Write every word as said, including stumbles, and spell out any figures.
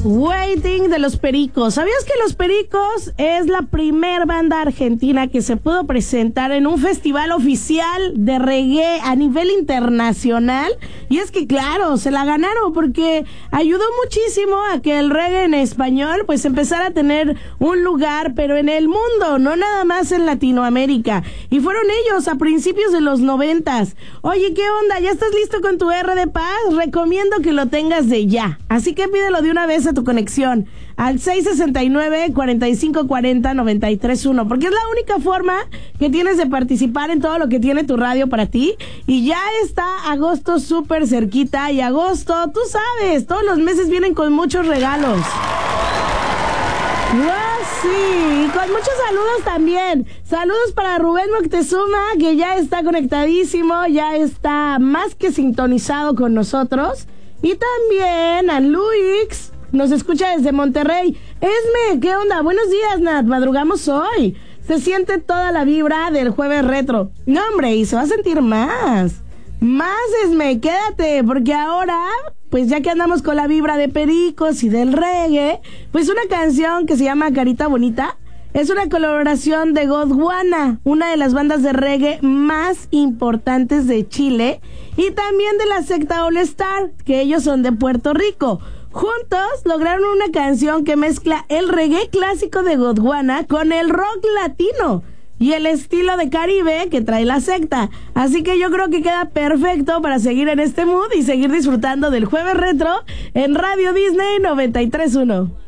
Waiting de Los Pericos. ¿Sabías que Los Pericos es la primer banda argentina que se pudo presentar en un festival oficial de reggae a nivel internacional? Y es que claro, se la ganaron porque ayudó muchísimo a que el reggae en español pues empezara a tener un lugar, pero en el mundo, no nada más en Latinoamérica. Y fueron ellos a principios de los noventas. Oye, ¿qué onda? ¿Ya estás listo con tu R de Paz? Recomiendo que lo tengas de ya. Así que pídelo de una vez a tu conexión al seis sesenta y nueve, cuarenta y cinco cuarenta, noventa y tres uno, porque es la única forma que tienes de participar en todo lo que tiene tu radio para ti. Y ya está agosto súper cerquita, y agosto, tú sabes, todos los meses vienen con muchos regalos. ¡Ah, sí! Y con muchos saludos también. Saludos para Rubén Moctezuma, que ya está conectadísimo, ya está más que sintonizado con nosotros. Y también a Luis, nos escucha desde Monterrey. Esme, ¿qué onda? Buenos días, Nat, madrugamos hoy. Se siente toda la vibra del jueves retro. No, hombre, y se va a sentir más. Más, Esme, quédate, porque ahora, pues ya que andamos con la vibra de Pericos y del reggae, pues una canción que se llama Carita Bonita es una colaboración de Gondwana, una de las bandas de reggae más importantes de Chile, y también de la secta All Star, que ellos son de Puerto Rico. Juntos lograron una canción que mezcla el reggae clásico de Gondwana con el rock latino y el estilo de Caribe que trae la secta. Así que yo creo que queda perfecto para seguir en este mood y seguir disfrutando del jueves retro en Radio Disney noventa y tres punto uno.